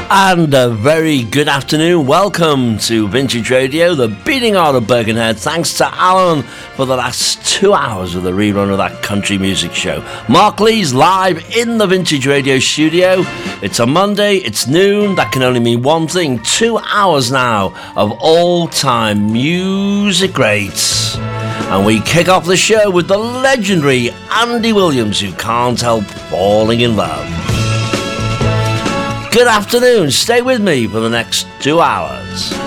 And a very good afternoon. Welcome to Vintage Radio, the beating heart of Birkenhead. Thanks to Alan for the last 2 hours of the rerun of that country music show. Mark Lee's live in the Vintage Radio studio. It's a Monday, it's noon. That can only mean one thing. 2 hours now of all-time music greats. And we kick off the show with the legendary Andy Williams, who can't help falling in love. Good afternoon. Stay with me for the next 2 hours.